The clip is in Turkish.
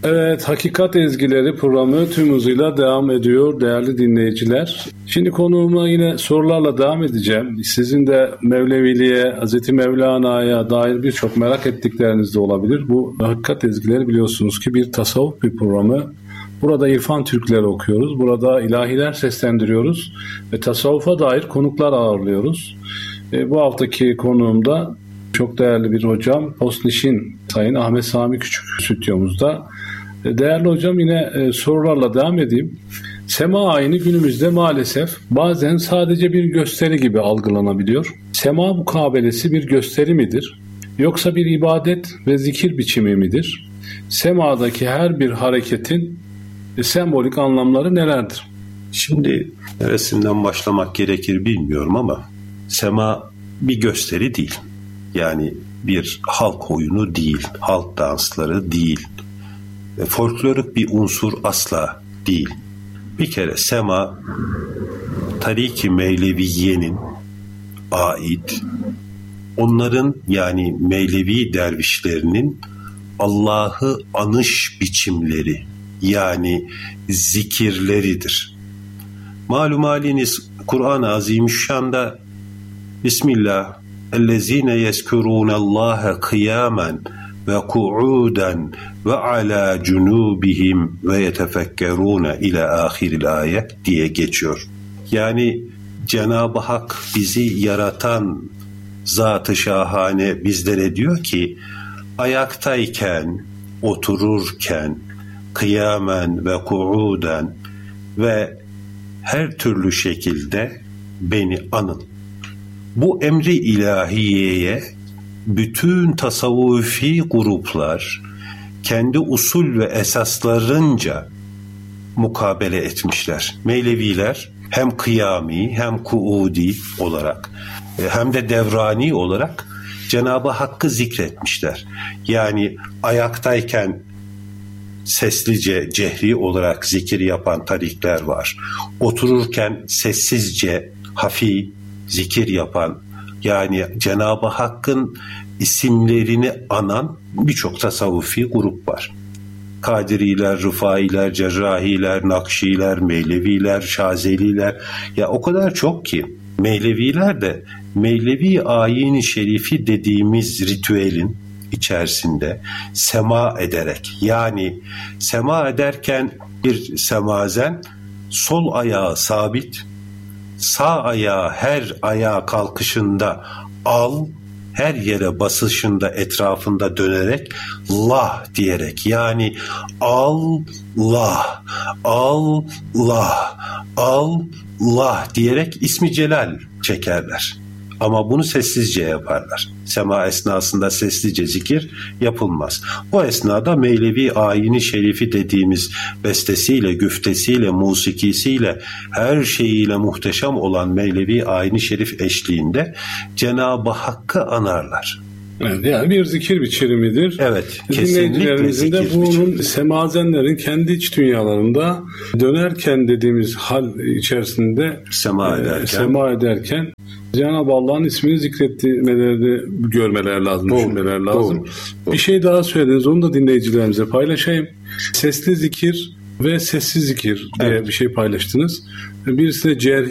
Evet, Hakikat Ezgileri programı tüm hızıyla devam ediyor değerli dinleyiciler. Şimdi konuğuma yine sorularla devam edeceğim. Sizin de Mevleviliğe, Hazreti Mevlana'ya dair birçok merak ettikleriniz de olabilir. Bu Hakikat Ezgileri biliyorsunuz ki bir tasavvuf bir programı. Burada irfan türküleri okuyoruz, burada ilahiler seslendiriyoruz ve tasavvufa dair konuklar ağırlıyoruz. Bu haftaki konuğum da çok değerli bir hocam, Postnişin Sayın Ahmet Sami Küçük stüdyomuzda. Değerli hocam, yine sorularla devam edeyim. Sema ayini günümüzde maalesef bazen sadece bir gösteri gibi algılanabiliyor. Sema mukabelesi bir gösteri midir? Yoksa bir ibadet ve zikir biçimi midir? Semadaki her bir hareketin sembolik anlamları nelerdir? Şimdi neresinden başlamak gerekir bilmiyorum ama sema bir gösteri değil. Yani bir halk oyunu değil, halk dansları değil, folklorik bir unsur asla değil. Bir kere sema, Tarik-i Mevleviye'nin ait, onların yani Mevlevi dervişlerinin Allah'ı anış biçimleri, yani zikirleridir. Malum haliniz Kur'an-ı Azimüşşan'da Bismillah اَلَّذ۪ينَ يَذْكُرُونَ اللّٰهَ قِيَامًا وَقُعُودًا وَعَلَى جُنُوبِهِمْ وَيَتَفَكَّرُونَ ile ahiril ayet diye geçiyor. Yani Cenab-ı Hak bizi yaratan Zat-ı Şahane bizlere diyor ki ayaktayken, otururken, kıyamen ve kuuden ve her türlü şekilde beni anın. Bu emri ilahiyeye bütün tasavvufi gruplar kendi usul ve esaslarınca mukabele etmişler. Mevleviler hem kıyami hem kuudi olarak hem de devrani olarak Cenab-ı Hakk'ı zikretmişler. Yani ayaktayken seslice, cehri olarak zikir yapan tarikler var. Otururken sessizce, hafi zikir yapan, yani Cenab-ı Hakk'ın isimlerini anan birçok tasavvufi grup var. Kadiriler, Rıfailer, Cerrahiler, Nakşiler, Mevleviler, Şazeliler, ya o kadar çok ki Mevleviler de Mevlevi ayin-i şerifi dediğimiz ritüelin içerisinde sema ederek, yani sema ederken bir semazen sol ayağı sabit, sağ ayağı her ayağa kalkışında al, her yere basışında etrafında dönerek Allah diyerek, yani Allah, Allah, Allah diyerek ismi celal çekerler. Ama bunu sessizce yaparlar. Sema esnasında sessizce zikir yapılmaz. O esnada Mevlevi ayini şerifi dediğimiz bestesiyle, güftesiyle, musikisiyle, her şeyiyle muhteşem olan Mevlevi ayini şerif eşliğinde Cenab-ı Hakk'ı anarlar. Evet, yani bir zikir biçimidir. Evet, kesinlikle dinleyicilerimizin de bunun biçimi. semazenlerin kendi iç dünyalarında dönerken dediğimiz hal içerisinde sema ederken Cenab-ı Allah'ın ismini zikretmelerini görmeler lazım, düşünmeler lazım. Doğru. Bir şey daha söylediniz, onu da dinleyicilerimize paylaşayım. Sesli zikir ve sessiz zikir diye bir şey paylaştınız. Birisi de